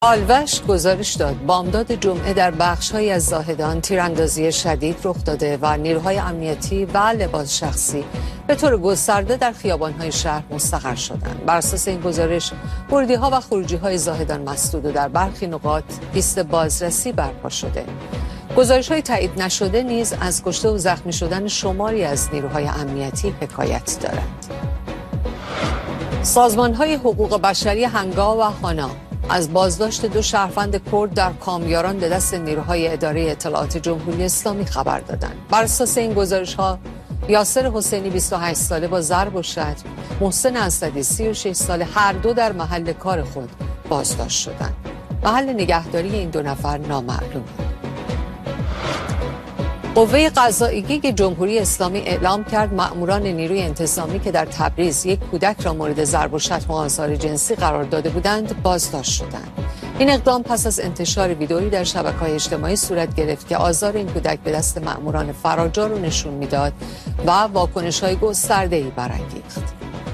آلوش گزارش داد بامداد جمعه در بخش‌هایی از زاهدان تیراندازی شدید رخ داده و نیروهای امنیتی و لباس شخصی به طور گسترده در خیابان‌های شهر مستقر شدند. بر اساس این گزارش ورودی‌ها و خروجی‌های زاهدان مسدود و در برخی نقاط ایست بازرسی برپا شده. گزارش‌های تایید نشده نیز از کشته و زخمی شدن شماری از نیروهای امنیتی حکایت دارند. سازمان‌های حقوق بشری هنگا و هانا از بازداشت 2 شهروند کرد در کامیاران به دست نیروهای اداره اطلاعات جمهوری اسلامی خبر دادند. بر اساس این گزارش‌ها یاسر حسینی 28 ساله با ضرب و شتم، محسن اسدی 36 ساله هر دو در محل کار خود بازداشت شدند. محل نگهداری این 2 نفر نامعلوم. قوه قضائیه جمهوری اسلامی اعلام کرد مأموران نیروی انتظامی که در تبریز یک کودک را مورد ضرب و شتم و آزار جنسی قرار داده بودند بازداشت شدند. این اقدام پس از انتشار ویدئویی در شبکه‌های اجتماعی صورت گرفت که آزار این کودک به دست مأموران فراجا رو نشون میداد و واکنش‌های گسترده‌ای برانگیخت.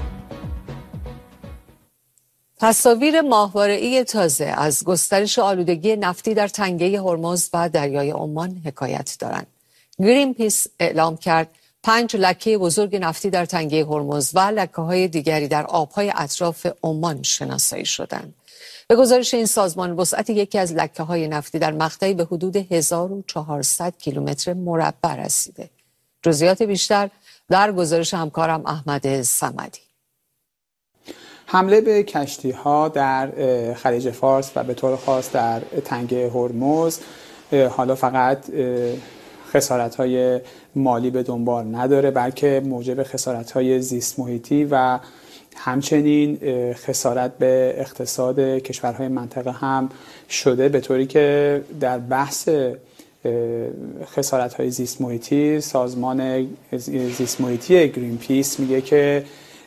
تصاویر ماهواره‌ای تازه از گسترش آلودگی نفتی در تنگه هرمز و دریای عمان حکایت دارند. گرین پیس اعلام کرد 5 لکه بزرگ نفتی در تنگه هرمز و لکه‌های دیگری در آب‌های اطراف عمان شناسایی شدند. به گزارش این سازمان وسعت یکی از لکه‌های نفتی در مقطعی به حدود 1400 کیلومتر مربع رسیده. جزئیات بیشتر در گزارش همکارم احمد صمدی. حمله به کشتی‌ها در خلیج فارس و به طور خاص در تنگه هرمز حالا فقط خسارت‌های مالی به دنبال نداره، بلکه موجب خسارت‌های زیست محیطی و همچنین خسارت به اقتصاد کشورهای منطقه هم شده، به طوری که در بحث خسارت‌های زیست محیطی سازمان زیست محیطی گرین پیس میگه که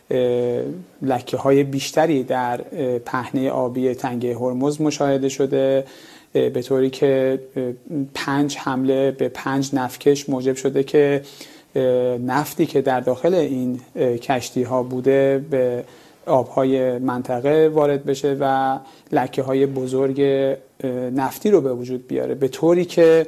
لکه‌های بیشتری در پهنه آبی تنگه هرمز مشاهده شده، به طوری که 5 حمله به 5 نفتکش موجب شده که نفتی که در داخل این کشتی ها بوده به آبهای منطقه وارد بشه و لکه های بزرگ نفتی رو به وجود بیاره، به طوری که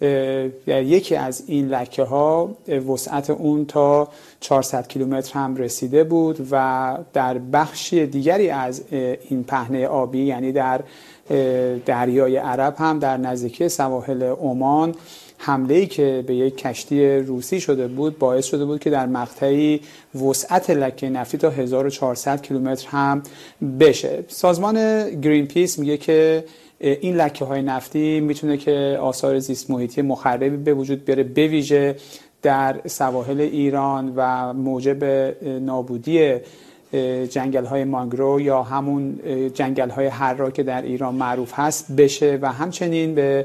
یکی از این لکه ها وسعت اون تا 400 کیلومتر هم رسیده بود و در بخش دیگری از این پهنه آبی، یعنی در دریای عرب هم در نزدیکی سواحل عمان، حمله‌ای که به یک کشتی روسی شده بود باعث شده بود که در مقطعی وسعت لکه نفتی تا 1400 کیلومتر هم بشه. سازمان گرین پیس میگه که این لکه‌های نفتی میتونه که آثار زیست محیطی مخربی به وجود بیاره، به ویژه در سواحل ایران و موجب نابودی جنگل‌های مانگرو یا همون جنگل‌های حرا که در ایران معروف هست بشه و همچنین به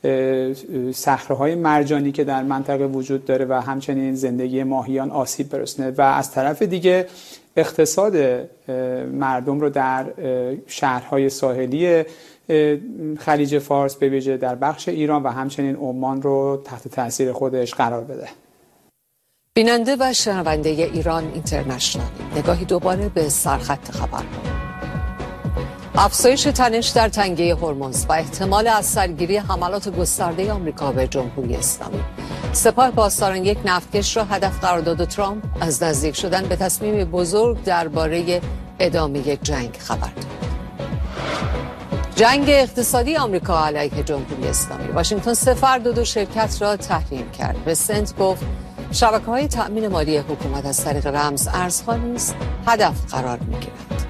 صخره‌های مرجانی که در منطقه وجود داره و همچنین زندگی ماهیان آسیب برسونه و از طرف دیگه اقتصاد مردم رو در شهرهای ساحلی خلیج فارس به ویژه در بخش ایران و همچنین عمان رو تحت تاثیر خودش قرار بده. بیننده و شنونده ایران اینترنشنال، نگاهی دوباره به سرخط خبرها. افزایش تنش در تنگه هرمز و احتمال از سرگیری حملات گسترده آمریکا به جمهوری اسلامی. سپاه پاسداران یک نفتکش را هدف قرار داد و ترامپ از نزدیک شدن به تصمیم بزرگ درباره ادامه جنگ خبر داد. جنگ اقتصادی آمریکا علیه جمهوری اسلامی. واشنگتن 3 فرد و 2 شرکت را تحریم کرد. پرزیدنت گفت شبکه‌های تأمین مالی حکومت از طریق رمز ارزها نیز هدف قرار می‌گیرند.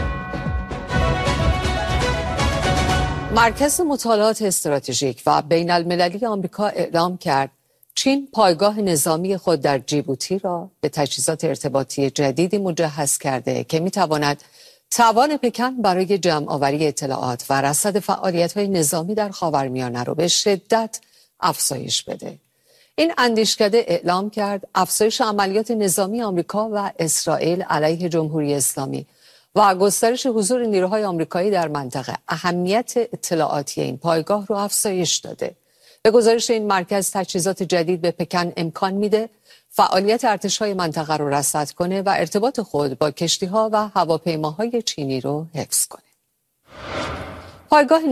مرکز مطالعات استراتژیک و بین المللی آمریکا اعلام کرد چین پایگاه نظامی خود در جیبوتی را به تجهیزات ارتباطی جدیدی مجهز کرده که می‌تواند توان پکن برای جمع‌آوری اطلاعات و رصد فعالیت‌های نظامی در خاورمیانه را به شدت افزایش بده. این اندیشکده اعلام کرد افزایش عملیات نظامی آمریکا و اسرائیل علیه جمهوری اسلامی و گسترش حضور نیروهای آمریکایی در منطقه اهمیت اطلاعاتی این پایگاه رو افزایش داده. به گزارش این مرکز تجهیزات جدید به پکن امکان میده فعالیت ارتش‌های منطقه رو رصد کنه و ارتباط خود با کشتی‌ها و هواپیماهای چینی رو حفظ کنه. پایگاه